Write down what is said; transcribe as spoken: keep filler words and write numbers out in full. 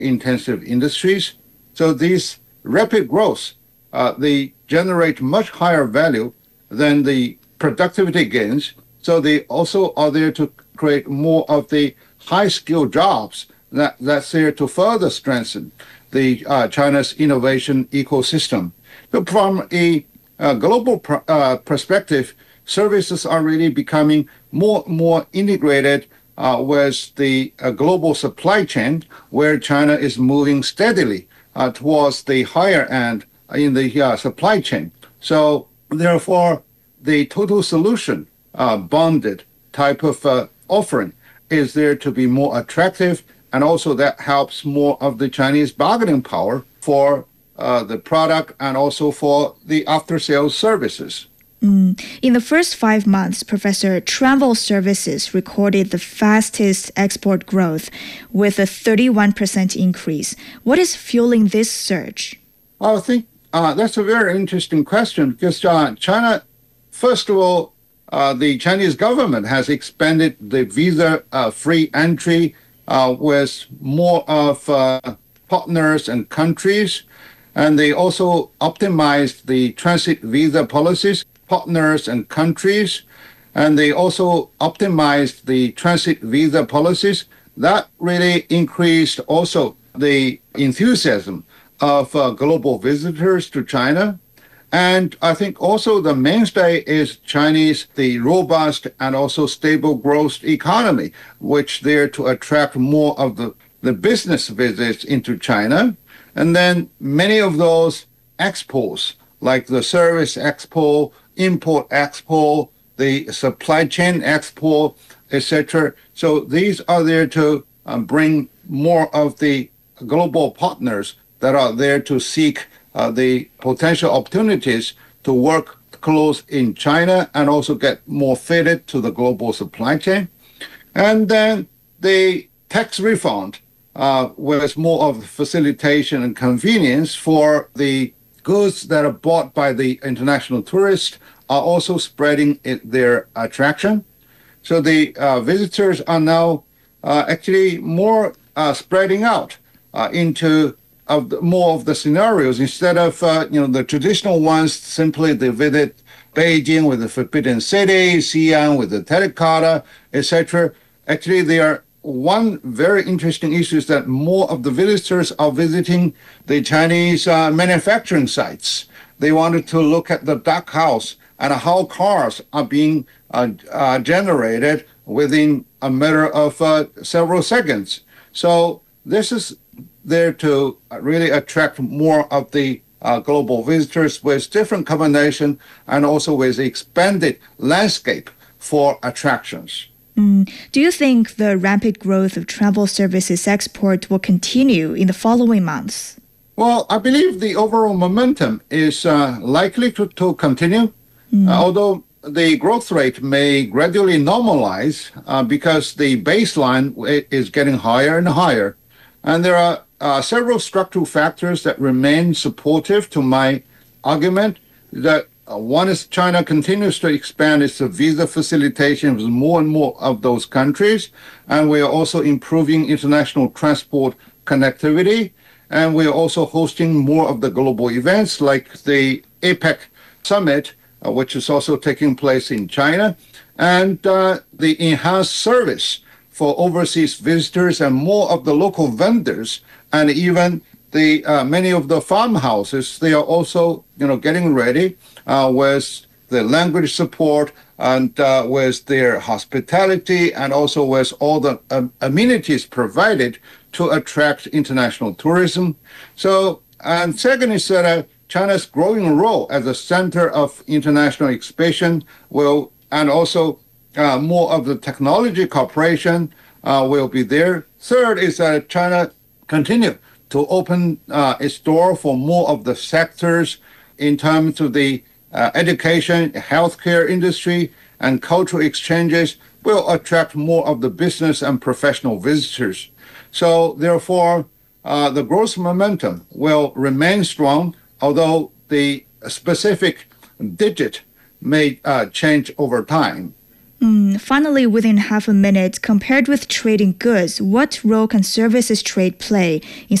intensive industries. So these rapid growth, uh, they generate much higher value than the productivity gains. So they also are there to create more of the high-skilled jobs that, that's there to further strengthen the uh, China's innovation ecosystem. So from a uh, global pr- uh, perspective, services are really becoming more more integrated uh, with the uh, global supply chain, where China is moving steadily uh, towards the higher end in the uh, supply chain. So therefore, the total solution uh, bonded type of uh, offering is there to be more attractive, and also that helps more of the Chinese bargaining power for uh, the product and also for the after-sales services. Mm. In the first five months, Professor, travel services recorded the fastest export growth with a thirty-one percent increase. What is fueling this surge? I think uh, that's a very interesting question because uh, China, first of all, uh, the Chinese government has expanded the visa-free uh, entry uh, with more of uh, partners and countries, and they also optimized the transit visa policies, partners and countries, and they also optimized the transit visa policies. That really increased also the enthusiasm of uh, global visitors to China. And I think also the mainstay is Chinese, the robust and also stable growth economy, which there to attract more of the, the business visits into China. And then many of those expos, like the service expo, import expo, the supply chain expo, et cetera. So these are there to um, bring more of the global partners that are there to seek uh, the potential opportunities to work close in China and also get more fitted to the global supply chain. And then the tax refund uh, with more of facilitation and convenience for the goods that are bought by the international tourists are also spreading it, their attraction. So the uh, visitors are now uh, actually more uh, spreading out uh, into of the, more of the scenarios instead of uh, you know the traditional ones. Simply they visit Beijing with the Forbidden City, Xi'an with the Terracotta, et cetera. Actually, they are one very interesting issue is that more of the visitors are visiting the Chinese uh, manufacturing sites. They wanted to look at the dark house and how cars are being uh, uh, generated within a matter of uh, several seconds. So this is there to really attract more of the uh, global visitors with different combination and also with expanded landscape for attractions. Mm. Do you think the rapid growth of travel services export will continue in the following months? Well, I believe the overall momentum is uh, likely to, to continue, mm. uh, although the growth rate may gradually normalize uh, because the baseline is getting higher and higher. And there are uh, several structural factors that remain supportive to my argument that uh, one is China continues to expand its visa facilitation with more and more of those countries. And we are also improving international transport connectivity. And we are also hosting more of the global events like the APEC summit, uh, which is also taking place in China, and uh, the enhanced service for overseas visitors and more of the local vendors, and even the uh, many of the farmhouses. They are also, you know, getting ready uh, with the language support and uh, with their hospitality, and also with all the um, amenities provided to attract international tourism. So, and second is that uh, China's growing role as a center of international expansion will, and also uh, more of the technology cooperation uh, will be there. Third is that China continue to open uh, its door for more of the sectors in terms of the uh, education, healthcare industry, and cultural exchanges will attract more of the business and professional visitors. So therefore, uh, the growth momentum will remain strong, although the specific digit may uh, change over time. Mm, finally, within half a minute, compared with trading goods, what role can services trade play in